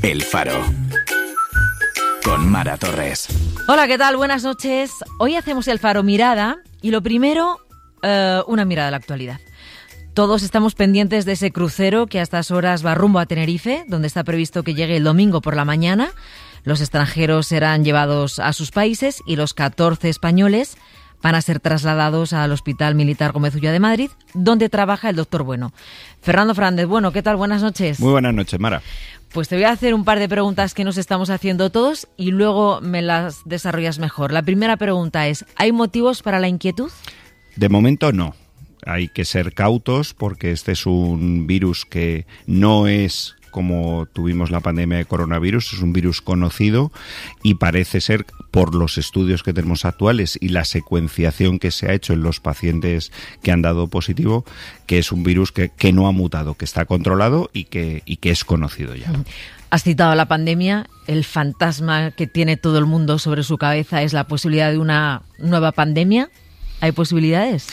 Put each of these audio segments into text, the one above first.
El Faro, con Mara Torres. Hola, ¿qué tal? Buenas noches. Hoy hacemos El Faro Mirada y lo primero, una mirada a la actualidad. Todos estamos pendientes de ese crucero que a estas horas va rumbo a Tenerife, donde está previsto que llegue el domingo por la mañana. Los extranjeros serán llevados a sus países y los 14 españoles van a ser trasladados al Hospital Militar Gómez Ulla de Madrid, donde trabaja el doctor Bueno. Fernando Fernández Bueno, ¿qué tal? Buenas noches. Muy buenas noches, Mara. Pues te voy a hacer un par de preguntas que nos estamos haciendo todos y luego me las desarrollas mejor. La primera pregunta es, ¿hay motivos para la inquietud? De momento no. Hay que ser cautos porque este es un virus que no es como tuvimos la pandemia de coronavirus, es un virus conocido y parece ser, por los estudios que tenemos actuales y la secuenciación que se ha hecho en los pacientes que han dado positivo, que es un virus que no ha mutado, que está controlado y que es conocido ya. Has citado la pandemia, el fantasma que tiene todo el mundo sobre su cabeza es la posibilidad de una nueva pandemia. ¿Hay posibilidades?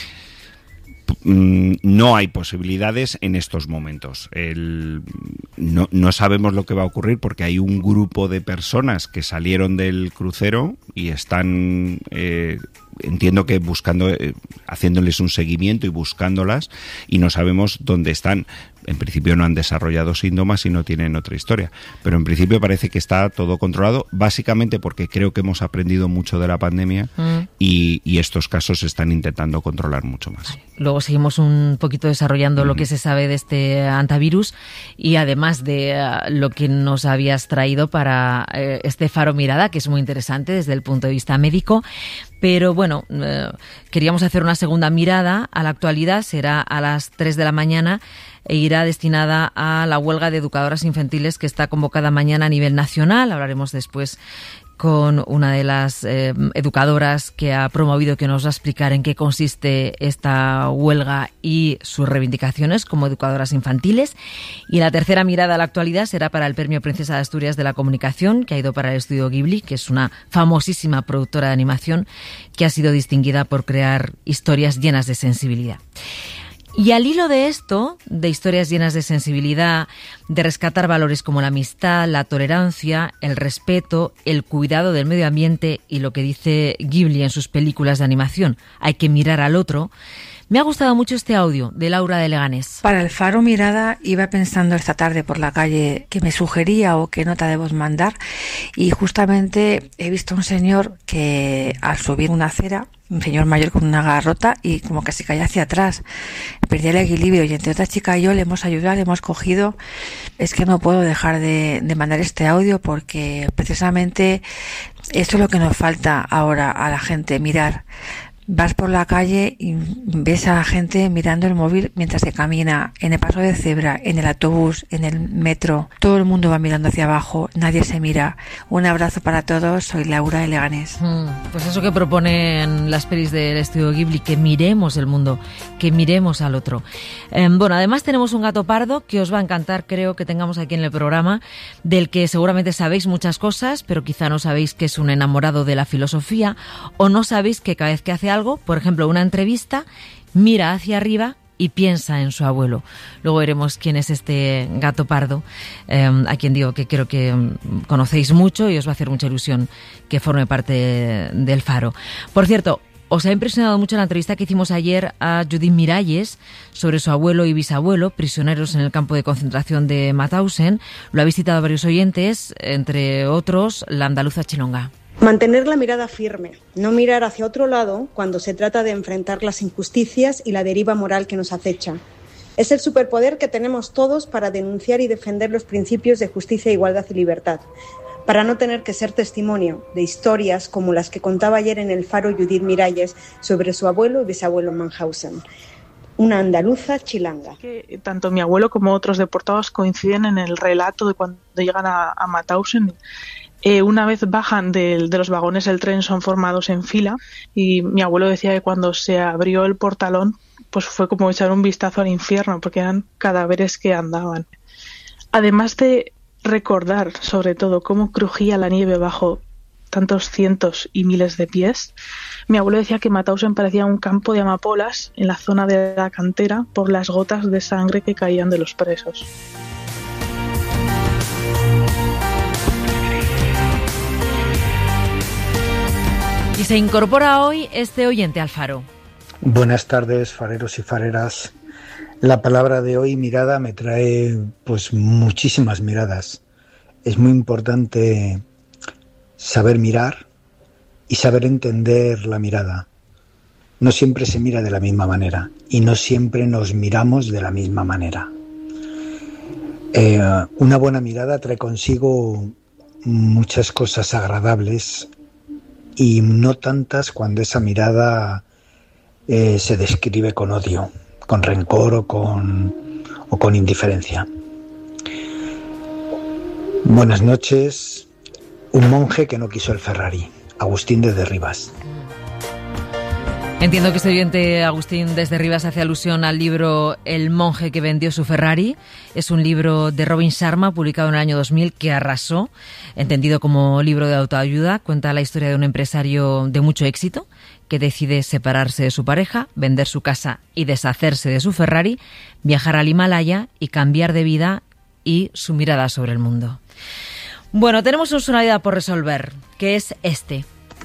No hay posibilidades en estos momentos. No sabemos lo que va a ocurrir porque hay un grupo de personas que salieron del crucero y están, entiendo que buscando, haciéndoles un seguimiento y buscándolas, y no sabemos dónde están. En principio no han desarrollado síntomas y no tienen otra historia, pero en principio parece que está todo controlado, básicamente porque creo que hemos aprendido mucho de la pandemia y estos casos se están intentando controlar mucho más. Luego seguimos un poquito desarrollando lo que se sabe de este antivirus y además de lo que nos habías traído para este Faro Mirada, que es muy interesante desde el punto de vista médico. Pero bueno, queríamos hacer una segunda mirada a la actualidad, será a las 3 de la mañana e irá destinada a la huelga de educadoras infantiles que está convocada mañana a nivel nacional. Hablaremos después con una de las educadoras que ha promovido, que nos va a explicar en qué consiste esta huelga y sus reivindicaciones como educadoras infantiles. Y la tercera mirada a la actualidad será para el Premio Princesa de Asturias de la Comunicación, que ha ido para el estudio Ghibli, que es una famosísima productora de animación que ha sido distinguida por crear historias llenas de sensibilidad. Y al hilo de esto, de historias llenas de sensibilidad, de rescatar valores como la amistad, la tolerancia, el respeto, el cuidado del medio ambiente y lo que dice Ghibli en sus películas de animación, hay que mirar al otro, me ha gustado mucho este audio de Laura de Leganés. Para el Faro Mirada iba pensando esta tarde por la calle que me sugería o qué nota debo mandar, y justamente he visto a un señor que al subir una acera, un señor mayor con una garrota, y como que se caía hacia atrás, perdía el equilibrio, y entre otra chica y yo le hemos ayudado, le hemos cogido. Es que no puedo dejar de mandar este audio porque precisamente esto es lo que nos falta ahora a la gente, mirar. Vas por la calle y ves a la gente mirando el móvil mientras se camina, en el paso de cebra, en el autobús, en el metro. Todo el mundo va mirando hacia abajo, nadie se mira. Un abrazo para todos, soy Laura de Leganés. Pues eso que proponen las pelis del estudio Ghibli, que miremos el mundo, que miremos al otro. Bueno, además tenemos un gato pardo que os va a encantar, creo que tengamos aquí en el programa, del que seguramente sabéis muchas cosas, pero quizá no sabéis que es un enamorado de la filosofía, o no sabéis que cada vez que hace algo, por ejemplo, una entrevista, mira hacia arriba y piensa en su abuelo. Luego veremos quién es este gato pardo, a quien digo que creo que conocéis mucho y os va a hacer mucha ilusión que forme parte del Faro. Por cierto, os ha impresionado mucho la entrevista que hicimos ayer a Judith Miralles sobre su abuelo y bisabuelo, prisioneros en el campo de concentración de Mauthausen. Lo habéis citado varios oyentes, entre otros la andaluza Chilonga. Mantener la mirada firme, no mirar hacia otro lado cuando se trata de enfrentar las injusticias y la deriva moral que nos acecha. Es el superpoder que tenemos todos para denunciar y defender los principios de justicia, igualdad y libertad, para no tener que ser testimonio de historias como las que contaba ayer en el Faro Judith Miralles sobre su abuelo y bisabuelo en Mauthausen. Una andaluza chilanga. Tanto mi abuelo como otros deportados coinciden en el relato de cuando llegan a Mauthausen. Una vez bajan de los vagones del tren, son formados en fila, y mi abuelo decía que cuando se abrió el portalón, pues fue como echar un vistazo al infierno, porque eran cadáveres que andaban. Además de recordar, sobre todo, cómo crujía la nieve bajo tantos cientos y miles de pies, mi abuelo decía que Mauthausen parecía un campo de amapolas en la zona de la cantera por las gotas de sangre que caían de los presos. Se incorpora hoy este oyente al Faro. Buenas tardes, fareros y fareras. La palabra de hoy, mirada, me trae pues muchísimas miradas. Es muy importante saber mirar y saber entender la mirada. No siempre se mira de la misma manera y no siempre nos miramos de la misma manera. Una buena mirada trae consigo muchas cosas agradables y no tantas cuando esa mirada se describe con odio, con rencor o con indiferencia. Buenas noches. Un monje que no quiso el Ferrari. Agustín desde Rivas. Entiendo que este oyente, Agustín desde Rivas, hace alusión al libro El monje que vendió su Ferrari. Es un libro de Robin Sharma, publicado en el año 2000, que arrasó, entendido como libro de autoayuda. Cuenta la historia de un empresario de mucho éxito que decide separarse de su pareja, vender su casa y deshacerse de su Ferrari, viajar al Himalaya y cambiar de vida y su mirada sobre el mundo. Bueno, tenemos una sonoridad por resolver, que es este.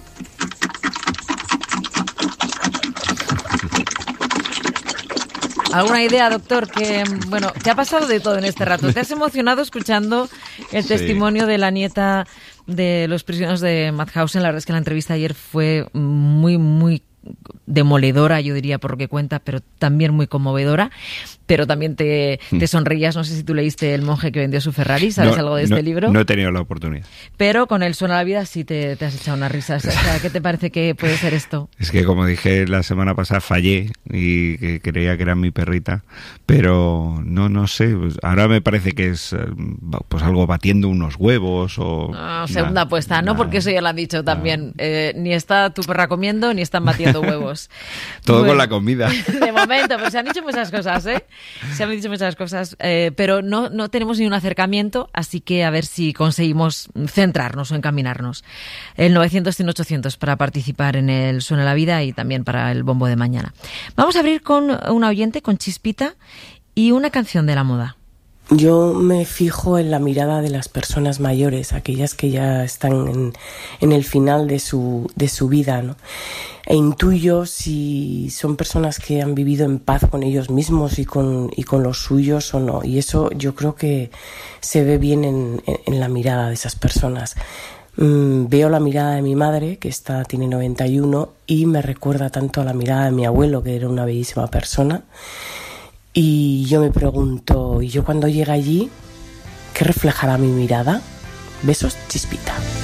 ¿Alguna idea, doctor? Que, bueno, te ha pasado de todo en este rato. Te has emocionado escuchando el testimonio de la nieta de los prisioneros de Mauthausen. La verdad es que la entrevista ayer fue muy, muy demoledora, yo diría, por lo que cuenta, pero también muy conmovedora. Pero también te sonreías. No sé si tú leíste El monje que vendió su Ferrari. ¿Sabes algo de este libro? No he tenido la oportunidad. Pero con el Suena la vida sí te has echado unas risas. O sea, ¿qué te parece que puede ser esto? Es que, como dije la semana pasada, fallé y que creía que era mi perrita. Pero no sé. Pues ahora me parece que es pues algo batiendo unos huevos o... segunda apuesta, ¿no? Porque eso ya lo han dicho también. Ni está tu perra comiendo, ni están batiendo huevos. Todo con la comida. De momento, pero se han dicho muchas cosas, ¿eh? Se han dicho muchas cosas, pero no tenemos ni un acercamiento, así que a ver si conseguimos centrarnos o encaminarnos. El 900-100-800 para participar en el Suena la Vida y también para el bombo de mañana. Vamos a abrir con una oyente, con Chispita, y una canción de la moda. Yo me fijo en la mirada de las personas mayores, aquellas que ya están en el final de su vida, ¿no? E intuyo si son personas que han vivido en paz con ellos mismos y con los suyos o no. Y eso yo creo que se ve bien en la mirada de esas personas. Veo la mirada de mi madre, que tiene 91, y me recuerda tanto a la mirada de mi abuelo, que era una bellísima persona. Y yo me pregunto, ¿y yo cuando llegue allí, qué reflejará mi mirada? Besos, Chispita.